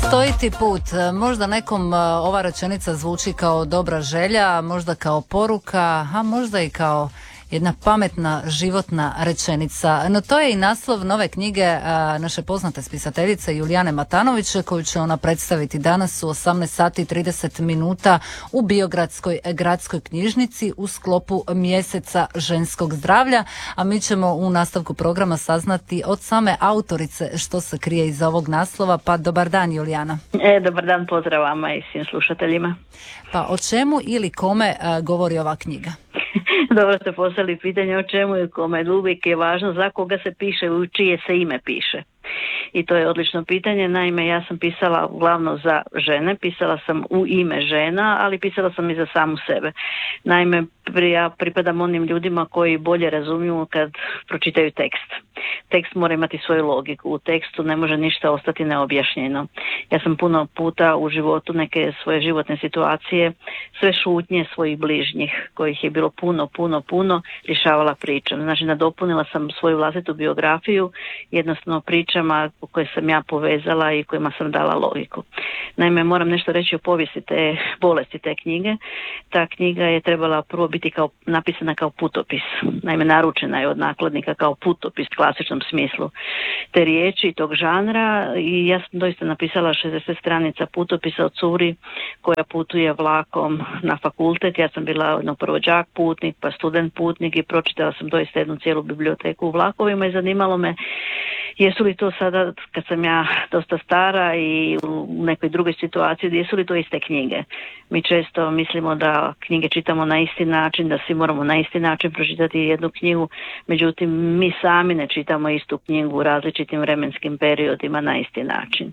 Stoji ti put. Možda nekom ova rečenica zvuči kao dobra želja, možda kao poruka, a možda i kao jedna pametna životna rečenica. No to je i naslov nove knjige naše poznate spisateljice Julijane Matanović, koju će ona predstaviti danas u 18 sati 30 minuta u Biogradskoj gradskoj knjižnici u sklopu mjeseca ženskog zdravlja, a mi ćemo u nastavku programa saznati od same autorice što se krije iza ovog naslova. Pa dobar dan, Julijana. Dobar dan, pozdrav vama i svim slušateljima. Pa o čemu ili kome govori ova knjiga? Dobro ste postavili pitanje o čemu i kome. Uvijek je važno za koga se piše i u čije se ime piše. I to je odlično pitanje. Naime, ja sam pisala uglavnom za žene, pisala sam u ime žena, ali pisala sam i za samu sebe. Naime, ja pripadam onim ljudima koji bolje razumiju kad pročitaju tekst. Tekst mora imati svoju logiku. U tekstu ne može ništa ostati neobjašnjeno. Ja sam puno puta u životu neke svoje životne situacije, sve šutnje svojih bližnjih, kojih je bilo puno, rješavala pričom. Znači, nadopunila sam svoju vlastitu biografiju jednostavno pričama koje sam ja povezala i kojima sam dala logiku. Naime, moram nešto reći o povijesti te bolesti te knjige. Ta knjiga je trebala prvo biti napisana kao putopis. Naime, naručena je od nakladnika kao putopis u klasičnom smislu te riječi i tog žanra, i ja sam doista napisala 60 stranica putopisa o curi koja putuje vlakom na fakultet. Ja sam bila prvo đak putnik, pa student putnik, i pročitala sam doista jednu cijelu biblioteku u vlakovima i zanimalo me jesu li to sada, kad sam ja dosta stara i u nekoj drugoj situaciji, jesu li to iste knjige? Mi često mislimo da knjige čitamo na isti način, da svi moramo na isti način pročitati jednu knjigu, međutim mi sami ne čitamo istu knjigu u različitim vremenskim periodima na isti način.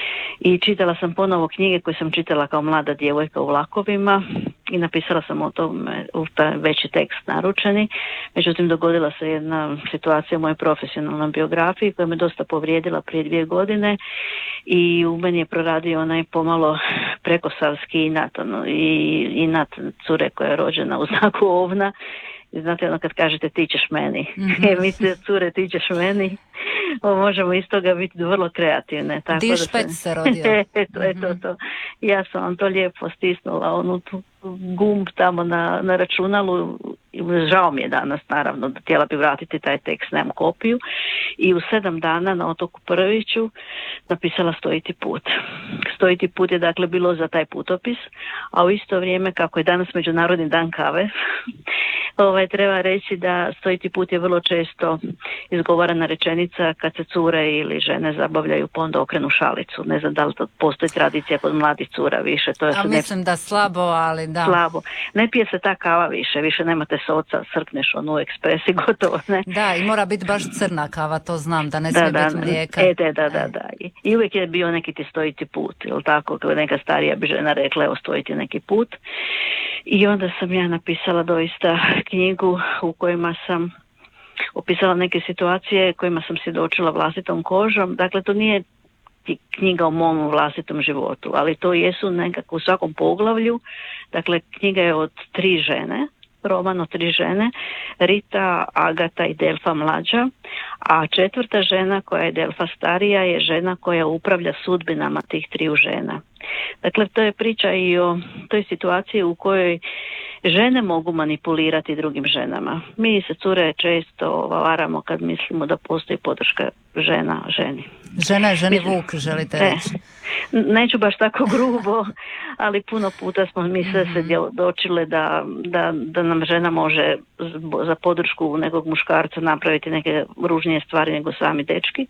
I čitala sam ponovo knjige koje sam čitala kao mlada djevojka u vlakovima i napisala sam o tome u taj veći tekst naručeni. Međutim, dogodila se jedna situacija u mojoj profesionalnoj biografiji koja me dosta povrijedila prije 2 godine i u meni je proradio onaj pomalo prekosavski inat cure koja je rođena u znaku ovna. I znate, ono kad kažete ti ćeš meni, mislite cure ti ćeš meni, možemo iz toga biti vrlo kreativne. Dišpec se rodio. To. Ja sam vam to lijepo stisnula, onu tu gumb tamo na računalu. Žao mi je danas, naravno, da htjela bi vratiti taj tekst, nemam kopiju, i u 7 dana na otoku Prviću napisala Stojiti put. Stojiti put je dakle bilo za taj putopis, a u isto vrijeme, kako je danas Međunarodni dan kave, treba reći da Stojiti put je vrlo često izgovorena rečenica kad se cure ili žene zabavljaju, pa onda okrenu šalicu. Ne znam da li to postoji tradicija kod mladih cura više. To je mislim da slabo, ali da. Slabo. Ne pije se ta kava više nemate soca, crkneš onu u ekspresi, gotovo, ne? Da, i mora biti baš crna kava, to znam, da ne smije biti mlijeka. Da. I uvijek je bio neki ti stojiti put, ili tako, kao neka starija bi žena rekla, evo stojiti neki put. I onda sam ja napisala doista knjigu u kojima sam opisala neke situacije kojima sam svjedočila vlastitom kožom. Dakle, to nije knjiga o mom vlastitom životu, ali to jesu nekako u svakom poglavlju. Dakle, knjiga je od 3 žene, roman o 3 žene, Rita, Agata i Delfa mlađa, a 4. žena koja je Delfa starija je žena koja upravlja sudbinama tih 3 žena. Dakle, to je priča i o toj situaciji u kojoj žene mogu manipulirati drugim ženama. Mi se cure često varamo kad mislimo da postoji podrška ženi. Žena je ženi vuk, želite reći? Neću baš tako grubo, ali puno puta smo mi sve se dočile da nam žena može za podršku nekog muškarca napraviti neke ružnije stvari nego sami dečki.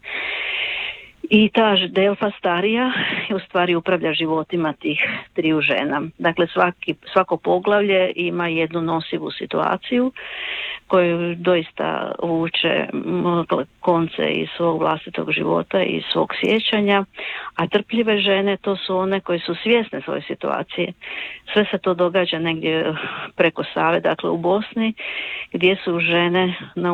I ta Delfa starija u stvari upravlja životima tih 3 žena. Dakle, svako poglavlje ima jednu nosivu situaciju koju doista vuče konce iz svog vlastitog života i svog sjećanja, a trpljive žene to su one koje su svjesne svoje situacije. Sve se to događa negdje preko Save, dakle u Bosni, gdje su žene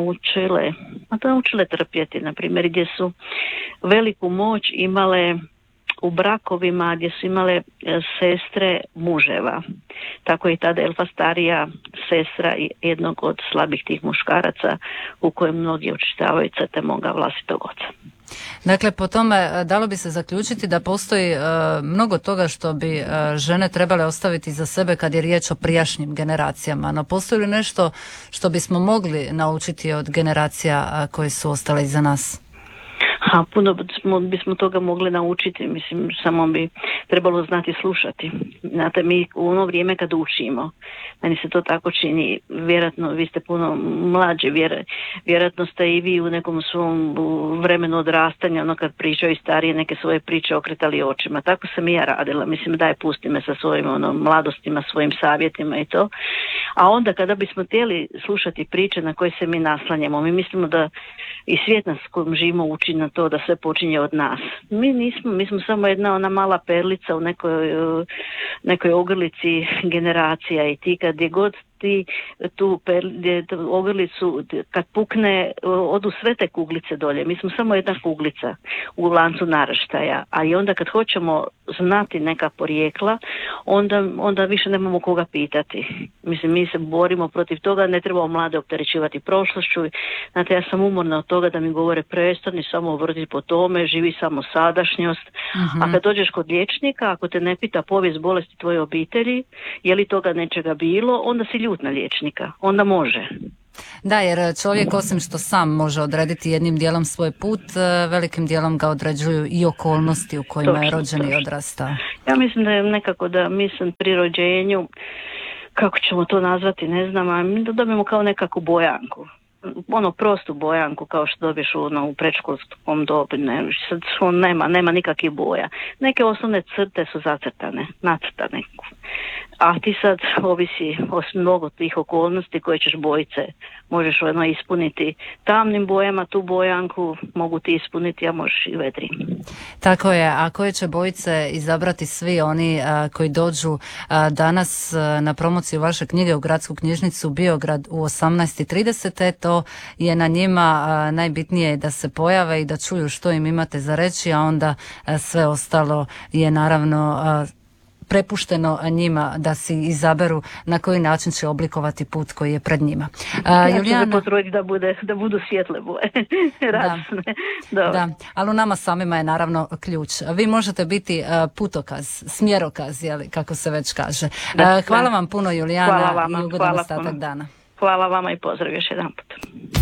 naučile trpjeti, na primjer gdje su veliku moć imale u brakovima gdje su imale sestre muževa. Tako je i ta Delfa starija sestra jednog od slabih tih muškaraca u kojem mnogi očitavaju crte moga vlastitog oca. Dakle, po tome dalo bi se zaključiti da postoji mnogo toga što bi žene trebale ostaviti za sebe kad je riječ o prijašnjim generacijama. No, postoji li nešto što bismo mogli naučiti od generacija koje su ostale iza nas? Puno bismo toga mogli naučiti, mislim, samo bi trebalo znati slušati. Znate, mi u ono vrijeme kad učimo, meni se to tako čini, vjerojatno vi ste puno mlađi, vjerojatno ste i vi u nekom svom vremenu odrastanja, ono kad pričaju starije neke svoje priče okretali očima. Tako sam i ja radila, mislim, daj pusti me sa svojim mladostima, svojim savjetima i to. A onda kada bismo htjeli slušati priče na koje se mi naslanjamo, mi mislimo da i svijet nas kojim živimo uči na to da sve počinje od nas. Mi smo samo jedna ona mala perlica u nekoj ogrlici generacija i ti kad je god ti tu ogrlicu kad pukne odu sve te kuglice dolje. Mi smo samo jedna kuglica u lancu naraštaja, a i onda kad hoćemo znati neka porijekla onda više nemamo koga pitati. Mislim, mi se borimo protiv toga, ne trebamo mlade opterećivati prošlošću. Znate, ja sam umorna od toga da mi govore prestani samo vrti po tome, živi samo sadašnjost. A kad dođeš kod liječnika, ako te ne pita povijest bolesti tvoje obitelji, je li toga nečega bilo, onda si ljut na liječnika, onda može. Da, jer čovjek osim što sam može odrediti jednim dijelom svoj put, velikim dijelom ga određuju i okolnosti u kojima je rođen i odrastao. Ja mislim da je nekako da mislim pri rođenju, kako ćemo to nazvati, ne znam, a mi da dobijemo kao nekakvu bojanku. Prostu bojanku kao što dobiješ u predškolskom dobu, nema nikakvih boja. Neke osnovne crte su zacrtane, nacrtane. A ti sad ovisi o mnogo tih okolnosti koje ćeš bojice. Možeš ispuniti tamnim bojama, tu bojanku mogu ti ispuniti, a možeš i vedrim. Tako je, a koje će bojice izabrati svi oni koji dođu danas na promociju vaše knjige u Gradsku knjižnicu Biograd u 18:30, to je na njima najbitnije da se pojave i da čuju što im imate za reći, a onda sve ostalo je naravno prepušteno njima da si izaberu na koji način će oblikovati put koji je pred njima. Julijana, ću se potruditi da budu svjetle boje, rasne. Da, ali u nama samima je naravno ključ. Vi možete biti putokaz, smjerokaz, kako se već kaže. Hvala vam puno, Julijana, i ugodan ostatak dana. Hvala vama i pozdrav još jedan put.